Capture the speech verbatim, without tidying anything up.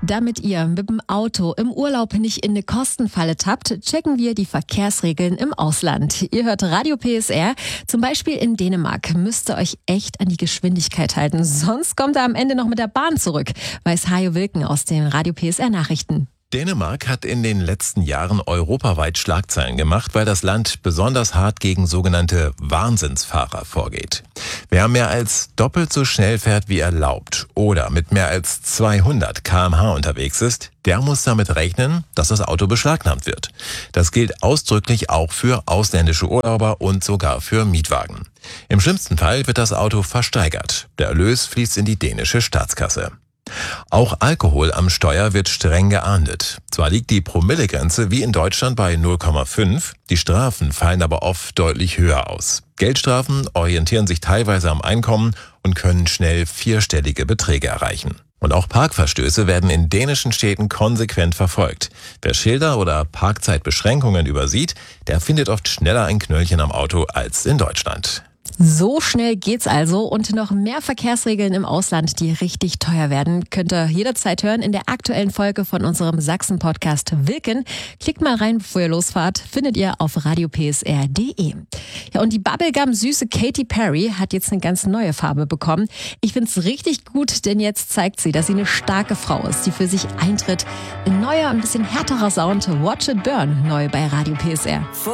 Damit ihr mit dem Auto im Urlaub nicht in eine Kostenfalle tappt, checken wir die Verkehrsregeln im Ausland. Ihr hört Radio P S R. Zum Beispiel in Dänemark müsst ihr euch echt an die Geschwindigkeit halten. Sonst kommt ihr am Ende noch mit der Bahn zurück, weiß Hajo Wilken aus den Radio P S R Nachrichten. Dänemark hat in den letzten Jahren europaweit Schlagzeilen gemacht, weil das Land besonders hart gegen sogenannte Wahnsinnsfahrer vorgeht. Wer mehr als doppelt so schnell fährt wie erlaubt oder mit mehr als zweihundert Kilometer pro Stunde unterwegs ist, der muss damit rechnen, dass das Auto beschlagnahmt wird. Das gilt ausdrücklich auch für ausländische Urlauber und sogar für Mietwagen. Im schlimmsten Fall wird das Auto versteigert. Der Erlös fließt in die dänische Staatskasse. Auch Alkohol am Steuer wird streng geahndet. Zwar liegt die Promillegrenze wie in Deutschland bei null Komma fünf, die Strafen fallen aber oft deutlich höher aus. Geldstrafen orientieren sich teilweise am Einkommen und können schnell vierstellige Beträge erreichen. Und auch Parkverstöße werden in dänischen Städten konsequent verfolgt. Wer Schilder oder Parkzeitbeschränkungen übersieht, der findet oft schneller ein Knöllchen am Auto als in Deutschland. So schnell geht's also, und noch mehr Verkehrsregeln im Ausland, die richtig teuer werden, könnt ihr jederzeit hören in der aktuellen Folge von unserem Sachsen-Podcast Wilken. Klickt mal rein, bevor ihr losfahrt, findet ihr auf radio p s r punkt d e. Ja, und die Bubblegum-süße Katy Perry hat jetzt eine ganz neue Farbe bekommen. Ich find's richtig gut, denn jetzt zeigt sie, dass sie eine starke Frau ist, die für sich eintritt. Ein neuer, ein bisschen härterer Sound, Watch It Burn, neu bei Radio P S R.